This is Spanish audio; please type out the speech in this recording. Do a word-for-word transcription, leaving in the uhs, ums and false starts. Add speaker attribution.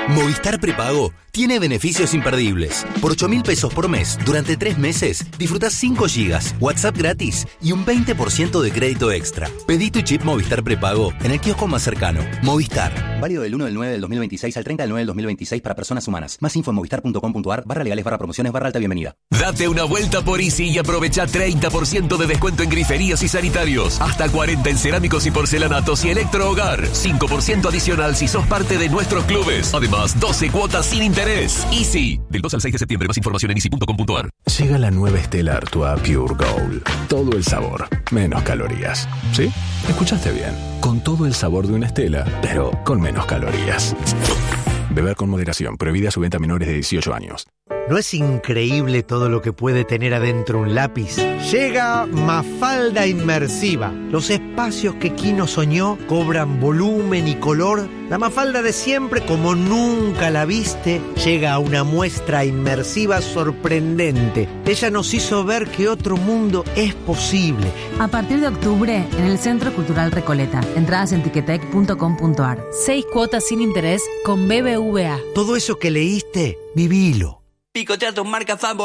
Speaker 1: Movistar Prepago tiene beneficios imperdibles. Por ocho mil pesos por mes, durante tres meses, disfrutás cinco gigas, WhatsApp gratis y un veinte por ciento de crédito extra. Pedí tu chip Movistar Prepago en el kiosco más cercano. Movistar. Válido del uno del nueve del dos mil veintiséis al treinta del nueve del dos mil veintiséis para personas humanas. Más info en movistar punto com punto ar, barra legales, barra promociones, barra alta bienvenida.
Speaker 2: Date una vuelta por Easy y aprovecha treinta por ciento de descuento en griferías y sanitarios. Hasta cuarenta en cerámicos y porcelanatos y electrohogar. cinco por ciento adicional si sos parte de nuestros clubes. Además, doce cuotas sin interés. Easy. Del dos al seis de septiembre. Más información en easy punto com punto ar.
Speaker 3: Llega la nueva Stella Artois Pure Gold. Todo el sabor, menos calorías. ¿Sí? Escuchaste bien. Con todo el sabor de una Stella, pero con menos calorías. Beber con moderación. Prohibida su venta a menores de dieciocho años.
Speaker 4: ¿No es increíble todo lo que puede tener adentro un lápiz? Llega Mafalda Inmersiva. Los espacios que Kino soñó cobran volumen y color. La Mafalda de siempre, como nunca la viste, llega a una muestra inmersiva sorprendente. Ella nos hizo ver que otro mundo es posible.
Speaker 5: A partir de octubre, en el Centro Cultural Recoleta. Entradas en tiquetec punto com punto ar. Seis cuotas sin interés con B B V A.
Speaker 4: Todo eso que leíste, vivilo.
Speaker 6: Picotear tus marcas favoritas.